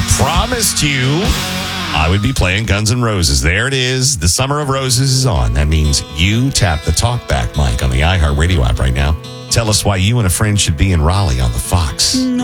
promised you I would be playing Guns N' Roses. There it is. The Summer of Roses is on. That means you tap the talkback mic on the iHeartRadio app right now. Tell us why you and a friend should be in Raleigh on the Fox.